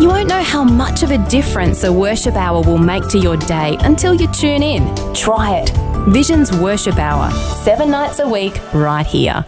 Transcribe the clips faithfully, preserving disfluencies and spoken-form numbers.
You won't know how much of a difference a worship hour will make to your day until you tune in. Try it. Vision's Worship Hour, seven nights a week, right here.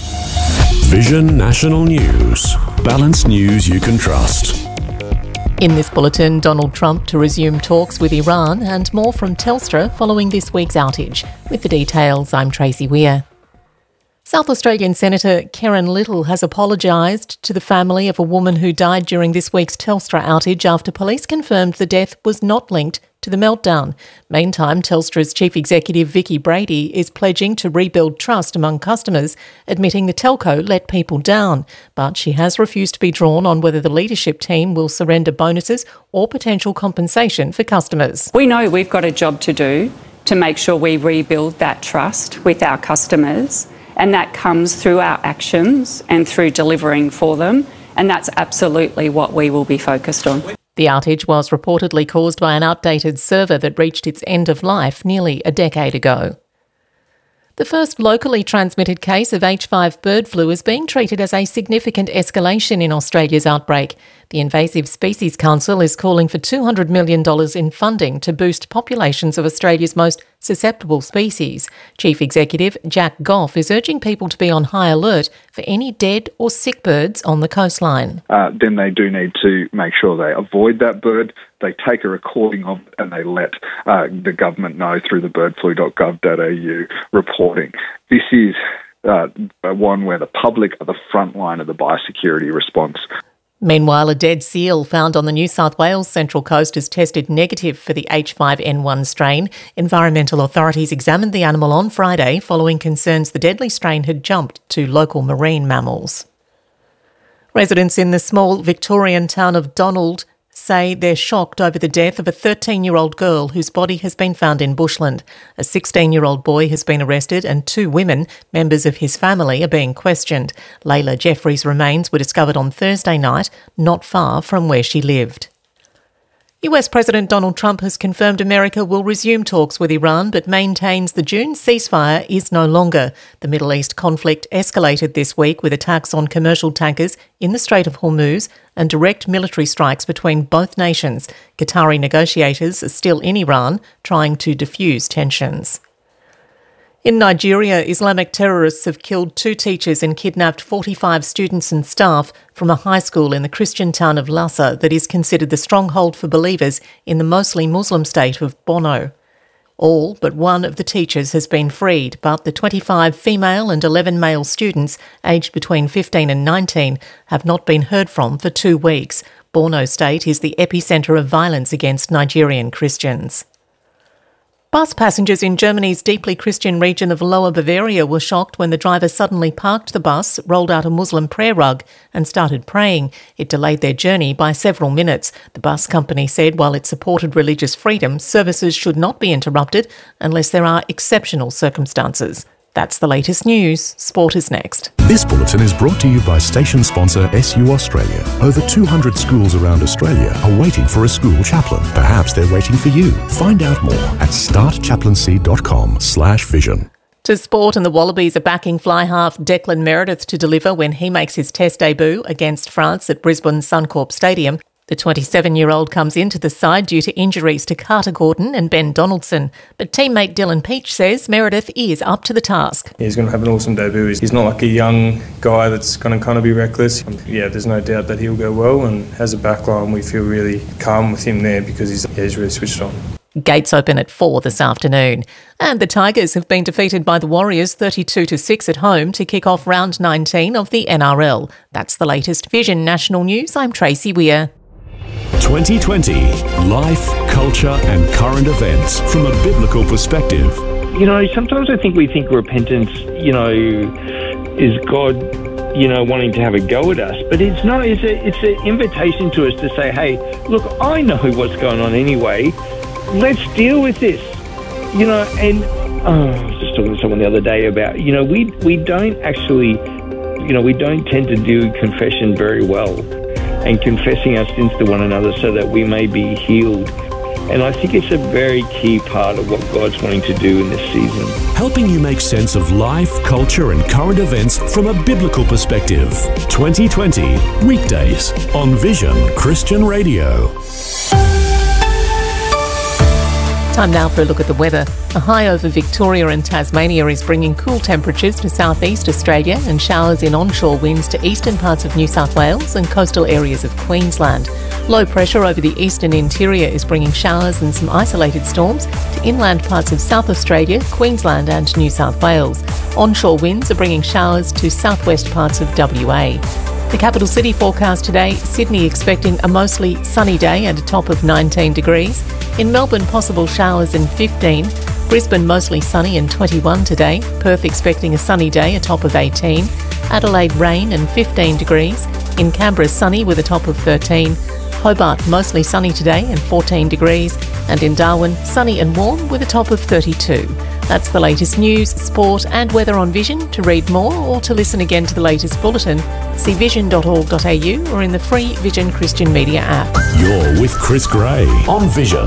Vision National News. Balanced news you can trust. In this bulletin, Donald Trump to resume talks with Iran and more from Telstra following this week's outage. With the details, I'm Tracy Weir. South Australian Senator Karen Little has apologised to the family of a woman who died during this week's Telstra outage after police confirmed the death was not linked to the meltdown. Meantime, Telstra's chief executive Vicki Brady is pledging to rebuild trust among customers, admitting the telco let people down. But she has refused to be drawn on whether the leadership team will surrender bonuses or potential compensation for customers. We know we've got a job to do to make sure we rebuild that trust with our customers, and that comes through our actions and through delivering for them, and that's absolutely what we will be focused on. The outage was reportedly caused by an outdated server that reached its end of life nearly a decade ago. The first locally transmitted case of H five bird flu is being treated as a significant escalation in Australia's outbreak. The Invasive Species Council is calling for two hundred million dollars in funding to boost populations of Australia's most susceptible species. Chief Executive Jack Goff is urging people to be on high alert for any dead or sick birds on the coastline. Uh, then they do need to make sure they avoid that bird. They take a recording of it and they let uh, the government know through the bird flu dot gov dot a u reporting. This is uh, one where the public are the front line of the biosecurity response. Meanwhile, a dead seal found on the New South Wales Central Coast has tested negative for the H five N one strain. Environmental authorities examined the animal on Friday following concerns the deadly strain had jumped to local marine mammals. Residents in the small Victorian town of Donald say they're shocked over the death of a thirteen-year-old girl whose body has been found in bushland. A sixteen-year-old boy has been arrested and two women, members of his family, are being questioned. Layla Jeffries' remains were discovered on Thursday night, not far from where she lived. U S President Donald Trump has confirmed America will resume talks with Iran but maintains the June ceasefire is no longer. The Middle East conflict escalated this week with attacks on commercial tankers in the Strait of Hormuz and direct military strikes between both nations. Qatari negotiators are still in Iran trying to defuse tensions. In Nigeria, Islamic terrorists have killed two teachers and kidnapped forty-five students and staff from a high school in the Christian town of Lassa that is considered the stronghold for believers in the mostly Muslim state of Borno. All but one of the teachers has been freed, but the twenty-five female and eleven male students, aged between fifteen and nineteen, have not been heard from for two weeks. Borno State is the epicentre of violence against Nigerian Christians. Bus passengers in Germany's deeply Christian region of Lower Bavaria were shocked when the driver suddenly parked the bus, rolled out a Muslim prayer rug and started praying. It delayed their journey by several minutes. The bus company said while it supported religious freedom, services should not be interrupted unless there are exceptional circumstances. That's the latest news. Sport is next. This bulletin is brought to you by station sponsor S U Australia. Over two hundred schools around Australia are waiting for a school chaplain. Perhaps they're waiting for you. Find out more at start chaplaincy dot com slash vision. To sport, and the Wallabies are backing fly half Declan Meredith to deliver when he makes his Test debut against France at Brisbane's Suncorp Stadium. The twenty-seven-year-old comes into the side due to injuries to Carter Gordon and Ben Donaldson. But teammate Dylan Peach says Meredith is up to the task. He's going to have an awesome debut. He's not like a young guy that's going to kind of be reckless. Yeah, there's no doubt that he'll go well, and as a backline we feel really calm with him there because he's, yeah, he's really switched on. Gates open at four this afternoon. And the Tigers have been defeated by the Warriors thirty-two to six at home to kick off round nineteen of the N R L. That's the latest Vision National News. I'm Tracy Weir. twenty twenty. Life, culture and current events from a biblical perspective. You know, sometimes I think we think repentance, you know, is God, you know, wanting to have a go at us. But it's not. It's a, it's an invitation to us to say, hey, look, I know what's going on anyway. Let's deal with this. You know, and oh, I was just talking to someone the other day about, you know, we we don't actually, you know, we don't tend to do confession very well. And confessing our sins to one another so that we may be healed And I think it's a very key part of what God's wanting to do in this season. Helping you make sense of life, culture and current events from a biblical perspective. twenty twenty, weekdays on Vision Christian Radio. Time now for a look at the weather. A high over Victoria and Tasmania is bringing cool temperatures to southeast Australia and showers in onshore winds to eastern parts of New South Wales and coastal areas of Queensland. Low pressure over the eastern interior is bringing showers and some isolated storms to inland parts of South Australia, Queensland and New South Wales. Onshore winds are bringing showers to southwest parts of W A. The capital city forecast today, Sydney expecting a mostly sunny day and a top of nineteen degrees. In Melbourne, possible showers and fifteen. Brisbane, mostly sunny and twenty-one today. Perth expecting a sunny day, a top of eighteen. Adelaide, rain and fifteen degrees. In Canberra, sunny with a top of thirteen. Hobart, mostly sunny today and fourteen degrees. And in Darwin, sunny and warm with a top of thirty-two. That's the latest news, sport and weather on Vision. To read more or to listen again to the latest bulletin, see vision dot org dot a u or in the free Vision Christian Media app. You're with Chris Gray on Vision.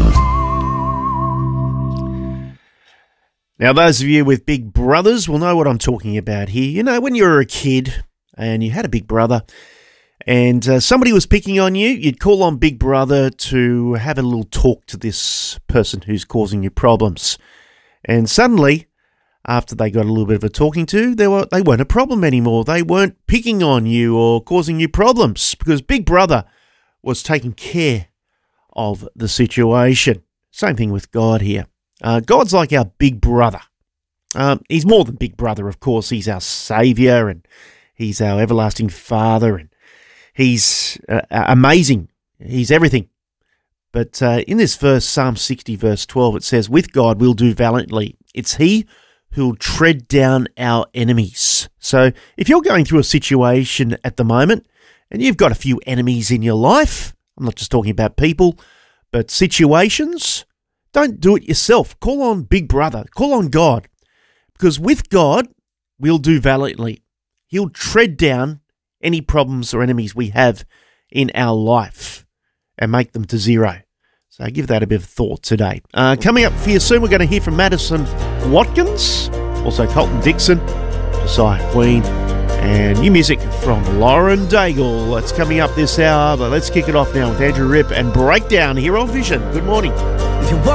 Now, those of you with big brothers will know what I'm talking about here. You know, when you were a kid and you had a big brother and uh, somebody was picking on you, you'd call on big brother to have a little talk to this person who's causing you problems. And suddenly, after they got a little bit of a talking to, they, were, they weren't a problem anymore. They weren't picking on you or causing you problems because big brother was taking care of the situation. Same thing with God here. Uh, God's like our big brother. Um, he's more than big brother, of course. He's our saviour and he's our everlasting Father and he's uh, amazing. He's everything. But uh, in this verse, Psalm sixty, verse twelve, it says, with God we'll do valiantly. It's he who'll tread down our enemies. So if you're going through a situation at the moment and you've got a few enemies in your life, I'm not just talking about people, but situations, don't do it yourself. Call on Big Brother. Call on God. Because with God, we'll do valiantly. He'll tread down any problems or enemies we have in our life and make them to zero. So give that a bit of thought today. Uh, coming up for you soon, we're going to hear from Madison Watkins, also Colton Dixon, Josiah Queen, and new music from Lauren Daigle. That's coming up this hour, but let's kick it off now with Andrew Ripp and Breakdown here on Vision. Good morning.